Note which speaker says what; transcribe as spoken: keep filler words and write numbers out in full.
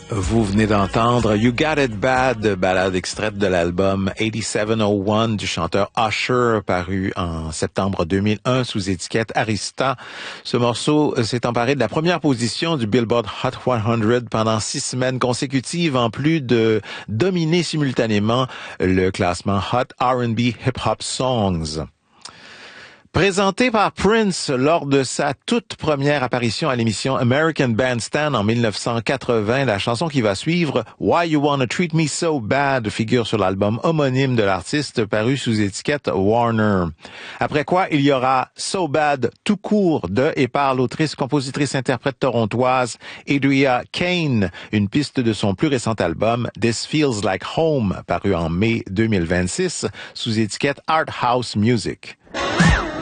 Speaker 1: Vous venez d'entendre You Got It Bad, balade extraite de l'album eighty-seven oh one du chanteur Usher, paru en septembre deux mille un sous étiquette Arista. Ce morceau s'est emparé de la première position du Billboard Hot cent pendant six semaines consécutives, en plus de dominer simultanément le classement Hot R and B Hip Hop Songs. Présenté par Prince lors de sa toute première apparition à l'émission American Bandstand en dix-neuf cent quatre-vingts, la chanson qui va suivre, Why You Wanna Treat Me So Bad, figure sur l'album homonyme de l'artiste paru sous étiquette Warner. Après quoi, il y aura So Bad tout court de et par l'autrice, compositrice, interprète torontoise Adria Kane, une piste de son plus récent album This Feels Like Home, paru en mai deux mille vingt-six sous étiquette Art House Music.